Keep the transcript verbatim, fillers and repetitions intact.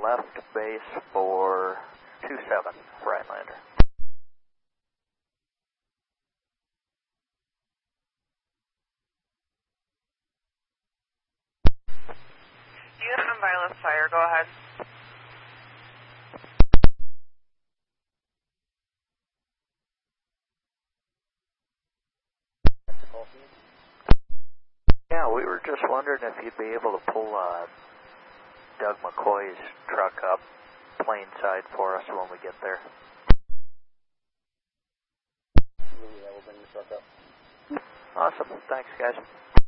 left base for two seven, Rhinelander. Houston, Violet Fire, go ahead. Yeah, we were just wondering if you'd be able to pull uh, Doug McCoy's truck up plain side for us when we get there. Yeah, we'll bring the truck up. Awesome. Thanks, guys.